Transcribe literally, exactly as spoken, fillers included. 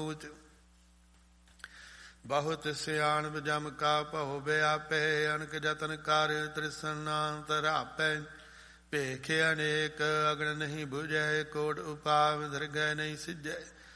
ਊਚ। ਬਹੁਤ ਸਿਆਣਪ ਜਮ ਕਾ ਭਉ ਵਿਆਪੈ, ਅਨਕ ਜਤਨ ਕਰ ਤ੍ਰਿਸਨਾ ਤਰਾਪੈ। ਭੇਖ ਅਨੇਕ ਅਗਣ ਨਹੀਂ ਬੁਝੈ, ਕੋਟ ਉਪਾਵ ਦਰਗਹਿ ਨਹੀਂ ਸਿਜੈ।